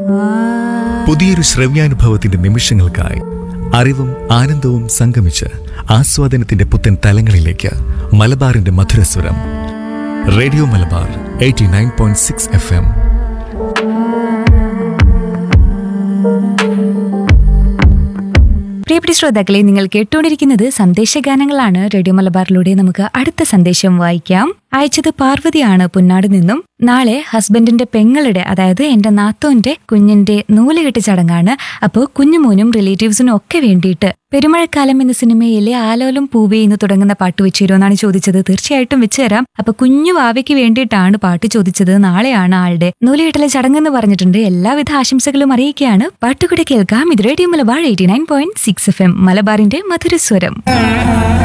പുതിയൊരു ശ്രവ്യാനുഭവത്തിന്റെ നിമിഷങ്ങൾക്കായി അറിവും ആനന്ദവും സംഗമിച്ച് ആസ്വാദനത്തിന്റെ പുത്തൻ തലങ്ങളിലേക്ക് മലബാറിന്റെ മധുരസ്വരം. Radio Malabar 89.6 FM. പ്രിയപ്പെട്ട ശ്രോതാക്കളെ, നിങ്ങൾ കേട്ടുകൊണ്ടിരിക്കുന്നത് സന്ദേശഗാനങ്ങളാണ്. റേഡിയോ മലബാറിലൂടെ നമുക്ക് അടുത്ത സന്ദേശം വായിക്കാം. അയച്ചത് പാർവതിയാണ് പുന്നാട് നിന്നും. നാളെ ഹസ്ബൻഡിന്റെ പെങ്ങളുടെ, അതായത് എന്റെ നാത്തോന്റെ കുഞ്ഞിന്റെ നൂലുകെട്ട് ചടങ്ങാണ്. അപ്പോൾ കുഞ്ഞുമോനും റിലേറ്റീവ്സിനും ഒക്കെ വേണ്ടിയിട്ട് പെരുമഴക്കാലം എന്ന സിനിമയിലെ ആലോലം പൂവേ എന്ന് തുടങ്ങുന്ന പാട്ട് വെച്ചു തരുമെന്നാണ് ചോദിച്ചത്. തീർച്ചയായിട്ടും വെച്ചു തരാം. അപ്പൊ കുഞ്ഞു വാവയ്ക്ക് വേണ്ടിയിട്ടാണ് പാട്ട് ചോദിച്ചത്. നാളെയാണ് ആളുടെ നൂലുകെട്ടലെ ചടങ്ങെന്ന് പറഞ്ഞിട്ടുണ്ട്. എല്ലാവിധ ആശംസകളും അറിയിക്കുകയാണ്. പാട്ടുകൂടെ കേൾക്കാം. ഇത് റേഡിയോ മലബാർ 89.6 FM, മലബാറിന്റെ മധുരസ്വരം.